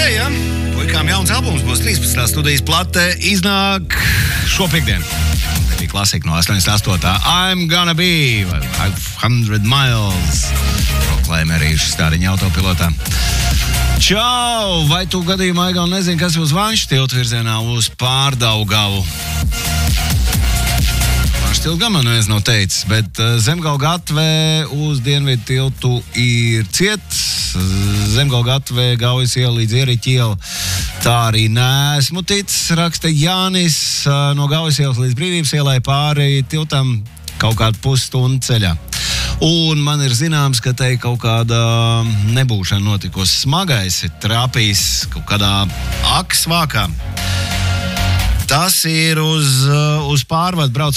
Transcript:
ja? Puikām jauns albums būs 13. studijas plate, iznāk šopiektdien. Tā bija klasika no 88. I'm gonna be 500 miles. Proklaimerīšu stāriņa autopilotā. Čau! Vai tu gadījumā, Aigal, nezini, kas uz Vanšu tiltu virzienā uz Pārdaugavu? Vanšu tiltu gan man neviens nav teicis, bet Zemgala gatve uz Dienvidu tiltu ir ciets. Zemgala gatve, Gaujas iela līdz Ieriķa iela. Tā arī neesmu ticis, raksta Jānis, no Gaujas ielas līdz Brīvības ielai pāri tiltam kaut kādu pusstundu ceļā. Un man ir zināms, ka te kaut kāda nebūšana notikusi. Smagais ir trāpījis kaut kādā aksvākā. Tas ir uz pārvadu brauc